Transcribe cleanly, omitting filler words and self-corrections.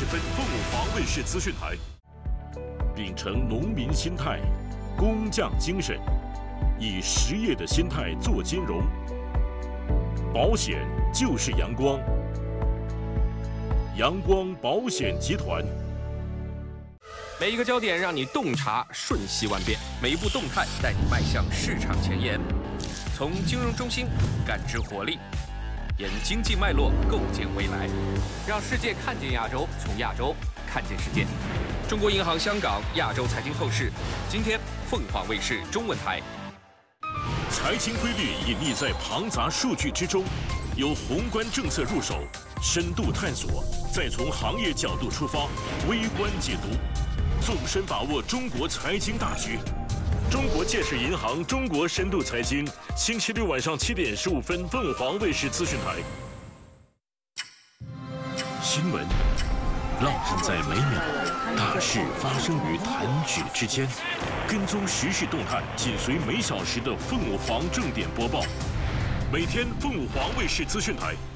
分，凤凰卫视资讯台。秉承农民心态、工匠精神，以实业的心态做金融。保险就是阳光，阳光保险集团。 每一个焦点让你洞察瞬息万变，每一步动态带你迈向市场前沿。从金融中心感知活力，沿经济脉络构建未来，让世界看见亚洲，从亚洲看见世界。中国银行香港亚洲财经透视，今天凤凰卫视中文台。 财经规律隐匿在庞杂数据之中，由宏观政策入手，深度探索，再从行业角度出发，微观解读。 纵深把握中国财经大局，中国建设银行中国深度财经，星期六晚上7点15分，凤凰卫视资讯台。新闻浪漫在每秒，大事发生于弹指之间。跟踪时事动态，紧随每小时的凤凰正点播报。每天凤凰卫视资讯台